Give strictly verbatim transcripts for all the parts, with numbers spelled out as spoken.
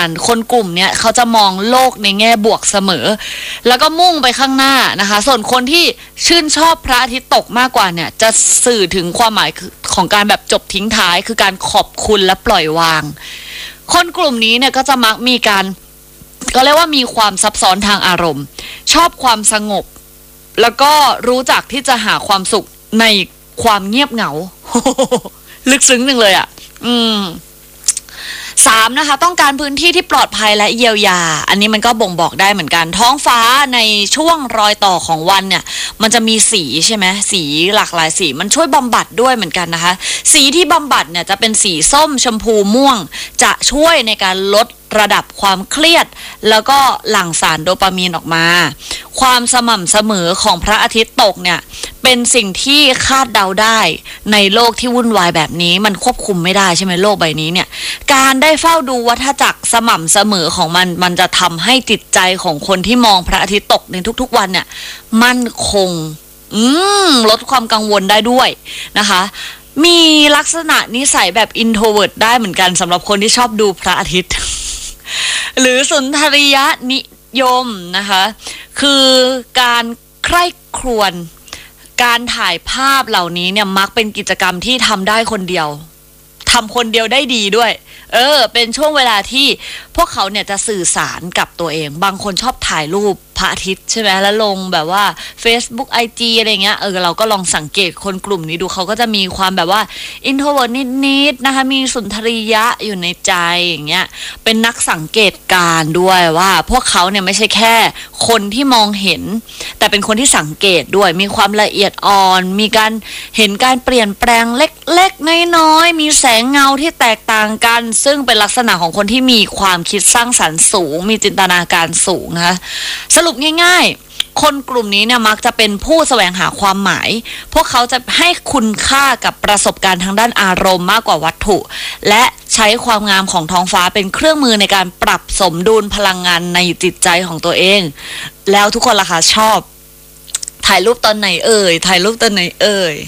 คนกลุ่มเนี้ยเขาจะมองโลกในแง่บวกเสมอแล้วก็มุ่งไปข้างหน้านะคะส่วนคนที่ชื่นชอบพระอาทิตย์ตกมากกว่าเนี่ยจะสื่อถึงความหมายของการแบบจบทิ้งท้ายคือการขอบคุณและปล่อยวางคนกลุ่มนี้เนี่ยก็จะมักมีการก็เรียกว่ามีความซับซ้อนทางอารมณ์ชอบความสงบแล้วก็รู้จักที่จะหาความสุขในความเงียบเหงา ลึกซึ้งหนึ่งเลยอ่ะอืมสามนะคะต้องการพื้นที่ที่ปลอดภัยและเยียวยาอันนี้มันก็บ่งบอกได้เหมือนกันท้องฟ้าในช่วงรอยต่อของวันเนี่ยมันจะมีสีใช่ไหมสีหลากหลายสีมันช่วยบำบัดด้วยเหมือนกันนะคะสีที่บำบัดเนี่ยจะเป็นสีส้มชมพูม่วงจะช่วยในการลดระดับความเครียดแล้วก็หลั่งสารโดปามีนออกมาความสม่ำเสมอของพระอาทิตย์ตกเนี่ยเป็นสิ่งที่คาดเดาได้ในโลกที่วุ่นวายแบบนี้มันควบคุมไม่ได้ใช่ไหมโลกใบนี้เนี่ยการได้เฝ้าดูวัฏจักรสม่ำเสมอของมันมันจะทำให้จิตใจของคนที่มองพระอาทิตย์ตกในทุกๆวันเนี่ยมั่นคงอืมลดความกังวลได้ด้วยนะคะมีลักษณะนิสัยแบบ introvert ได้เหมือนกันสำหรับคนที่ชอบดูพระอาทิตย์ หรือสุนทรียนิยมนะคะคือการใคร่ครวญการถ่ายภาพเหล่านี้เนี่ยมักเป็นกิจกรรมที่ทำได้คนเดียวทำคนเดียวได้ดีด้วยเออเป็นช่วงเวลาที่พวกเขาเนี่ยจะสื่อสารกับตัวเองบางคนชอบถ่ายรูปพระอาทิตย์ใช่ไหมแล้วลงแบบว่า Facebook ไอ จี อะไรเงี้ยเออเราก็ลองสังเกตคนกลุ่มนี้ดูเขาก็จะมีความแบบว่า introvert นิดๆนะคะมีสุนทรียะอยู่ในใจอย่างเงี้ยเป็นนักสังเกตการด้วยว่าพวกเขาเนี่ยไม่ใช่แค่คนที่มองเห็นแต่เป็นคนที่สังเกตด้วยมีความละเอียดอ่อนมีการเห็นการเปลี่ยนแปลงเล็กๆน้อยๆมีแสงเงาที่แตกต่างกันซึ่งเป็นลักษณะของคนที่มีความคิดสร้างสรรค์สูงมีจินตนาการสูงนะคะสรุปง่ายๆคนกลุ่มนี้เนี่ยมักจะเป็นผู้แสวงหาความหมายพวกเขาจะให้คุณค่ากับประสบการณ์ทางด้านอารมณ์มากกว่าวัตถุและใช้ความงามของท้องฟ้าเป็นเครื่องมือในการปรับสมดุลพลังงานในจิตใจของตัวเองแล้วทุกคนล่ะคะชอบถ่ายรูปตอนไหนเอ่ยถ่ายรูปตอนไหนเอ่ย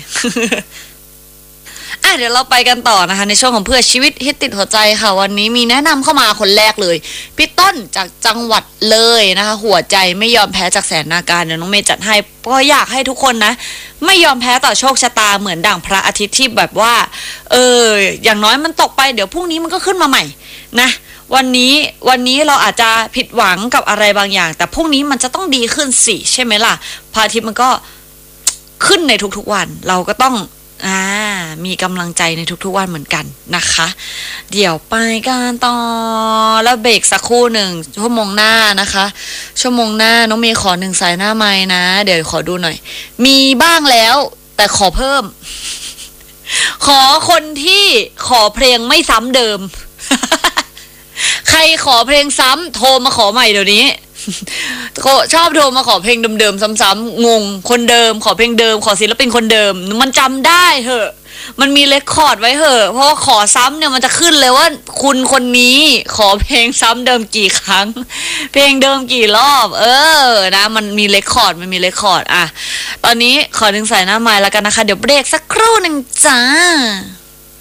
อ่ะเดี๋ยวเราไปกันต่อนะคะในช่วงของเพื่อชีวิตฮิตติดหัวใจค่ะวันนี้มีแนะนำเข้ามาคนแรกเลยพี่ต้นจากจังหวัดเลยนะคะหัวใจไม่ยอมแพ้จากแสนนาการเดี๋ยวน้องเมย์จัดให้เพราะอยากให้ทุกคนนะไม่ยอมแพ้ต่อโชคชะตาเหมือนดั่งพระอาทิตย์ที่แบบว่าเอออย่างน้อยมันตกไปเดี๋ยวพรุ่งนี้มันก็ขึ้นมาใหม่นะวันนี้วันนี้เราอาจจะผิดหวังกับอะไรบางอย่างแต่พรุ่งนี้มันจะต้องดีขึ้นสิใช่ไหมล่ะพระอาทิตย์มันก็ขึ้นในทุกๆวันเราก็ต้องอ่ามีกำลังใจในทุกๆวันเหมือนกันนะคะเดี๋ยวไปกันต่อแล้วเบรกสักครู่หนึ่งชั่วโมงหน้านะคะชั่วโมงหน้าน้องเมย์ขอหนึ่งสายหน้าไม้นะเดี๋ยวขอดูหน่อยมีบ้างแล้วแต่ขอเพิ่ม ขอคนที่ขอเพลงไม่ซ้ำเดิม ใครขอเพลงซ้ำโทรมาขอใหม่เดี๋ยวนี้ ชอบโทรมาขอเพลงเดิมๆซ้ำๆงงคนเดิมขอเพลงเดิมขอศิลปินคนเดิมมันจำได้เหอะมันมีเรคคอร์ดไว้เหอะเพราะว่าขอซ้ำเนี่ยมันจะขึ้นเลยว่าคุณคนนี้ขอเพลงซ้ำเดิมกี่ครั้งเพลงเดิมกี่รอบเออนะมันมีเรคคอร์ดมันมีเรคคอร์ดอ่ะตอนนี้ขอดึงสายหน้าไม้แล้วกันนะคะเดี๋ยวเบรกสักครู่หนึ่งจ้า